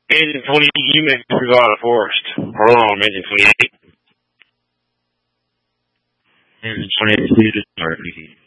Agent 20, you make me go out of forest. Hold on, Agent 28. Agent 28, please start.